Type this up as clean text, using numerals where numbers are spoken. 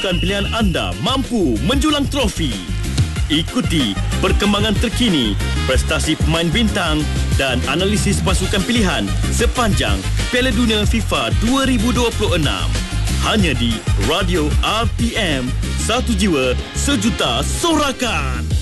Pilihan anda mampu menjulang trofi. Ikuti perkembangan terkini, prestasi pemain bintang dan analisis pasukan pilihan sepanjang Piala Dunia FIFA 2026. Hanya di Radio RTM, satu jiwa sejuta sorakan.